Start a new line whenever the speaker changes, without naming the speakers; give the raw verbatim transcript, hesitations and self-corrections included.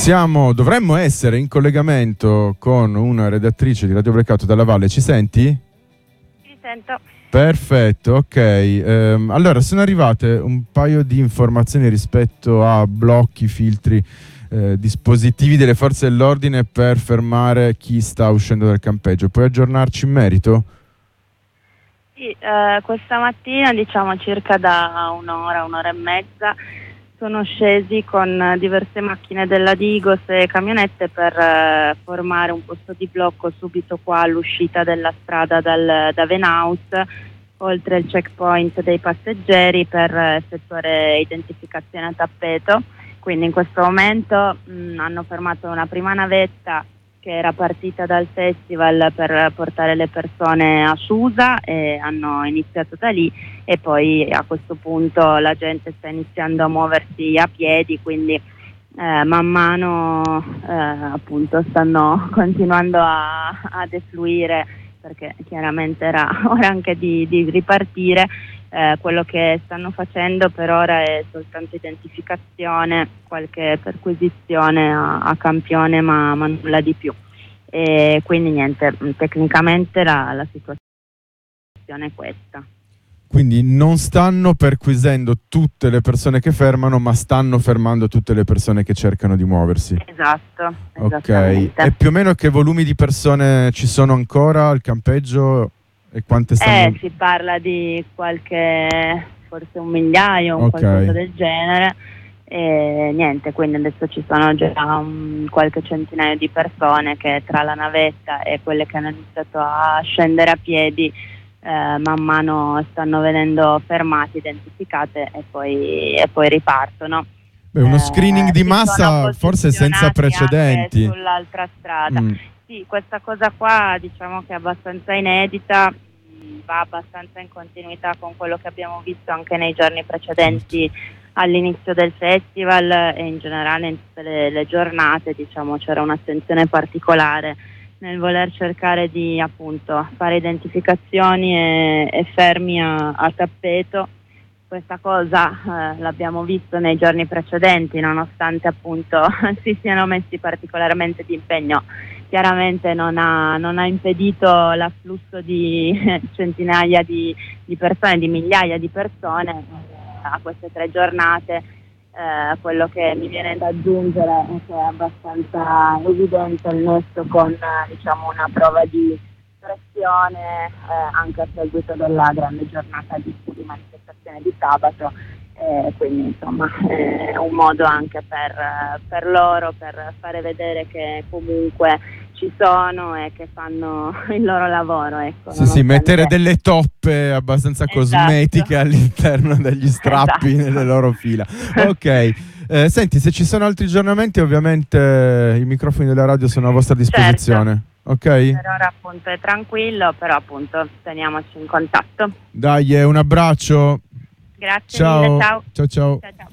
Siamo, dovremmo essere in collegamento con una redattrice di Radio Blackout dalla Valle. Ci senti?
Ci sento.
Perfetto, ok. Ehm, allora, sono arrivate un paio di informazioni rispetto a blocchi, filtri, eh, dispositivi delle forze dell'ordine per fermare chi sta uscendo dal campeggio. Puoi aggiornarci in merito?
Sì, eh, questa mattina, diciamo circa da un'ora, un'ora e mezza, sono scesi con diverse macchine della Digos e camionette per eh, formare un posto di blocco subito qua all'uscita della strada dal, da Venaus, oltre il checkpoint dei passeggeri, per effettuare identificazione a tappeto. Quindi in questo momento mh, hanno fermato una prima navetta che era partita dal festival per portare le persone a Susa e hanno iniziato da lì, e poi a questo punto la gente sta iniziando a muoversi a piedi, quindi eh, man mano eh, appunto stanno continuando a, a defluire, perché chiaramente era ora anche di, di ripartire. Eh, quello che stanno facendo per ora è soltanto identificazione, qualche perquisizione a, a campione, ma, ma nulla di più. E quindi niente, tecnicamente la, la situazione è questa.
Quindi non stanno perquisendo tutte le persone che fermano, ma stanno fermando tutte le persone che cercano di muoversi.
Esatto,
ok. E più o meno che volumi di persone ci sono ancora al campeggio? E quante stanno...
Eh, si parla di qualche, forse un migliaio, un
okay.
qualcosa del genere, e niente, quindi adesso ci sono già um, qualche centinaio di persone che tra la navetta e quelle che hanno iniziato a scendere a piedi eh, man mano stanno venendo fermate, identificate e poi, e poi ripartono.
Beh, uno screening
eh,
di massa forse senza precedenti.
Anche sull'altra strada.
Mm.
Sì, questa cosa qua diciamo che è abbastanza inedita, va abbastanza in continuità con quello che abbiamo visto anche nei giorni precedenti all'inizio del festival e in generale in tutte le, le giornate. Diciamo c'era un'attenzione particolare nel voler cercare di appunto fare identificazioni e, e fermi a, a tappeto. Questa cosa eh, l'abbiamo visto nei giorni precedenti, nonostante appunto si siano messi particolarmente di impegno. Chiaramente non ha, non ha impedito l'afflusso di centinaia di, di persone, di migliaia di persone a queste tre giornate. Eh, quello che mi viene da aggiungere è che è abbastanza evidente il nesso con eh, diciamo una prova di pressione eh, anche a seguito della grande giornata di, di manifestazione di sabato, eh, quindi insomma è un modo anche per, per loro per fare vedere che comunque ci sono e che fanno il loro lavoro, ecco.
Sì, sì, mettere delle toppe abbastanza
esatto.
cosmetiche all'interno degli strappi esatto. nelle loro fila. Ok, eh, senti, se ci sono altri aggiornamenti ovviamente i microfoni della radio sono a vostra disposizione.
Certo.
Ok?
Per ora appunto è tranquillo, però appunto teniamoci in contatto.
Dai, un abbraccio.
Grazie
ciao.
mille, ciao.
Ciao ciao.
Ciao, ciao.